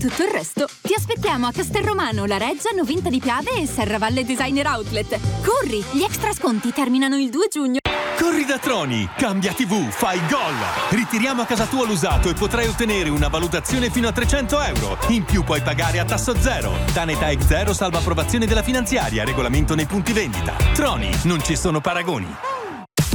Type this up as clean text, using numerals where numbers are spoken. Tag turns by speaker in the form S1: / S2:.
S1: tutto il resto, ti aspettiamo a Castelromano, La Reggia, Novinta di Piave e Serravalle Designer Outlet. Corri, gli extra sconti terminano il 2 giugno.
S2: Corri da Troni, cambia TV, fai gol! Ritiriamo a casa tua l'usato e potrai ottenere una valutazione fino a 300 euro. In più puoi pagare a tasso zero. Taneta Ex Zero salva approvazione della finanziaria, regolamento nei punti vendita. Troni, non ci sono paragoni.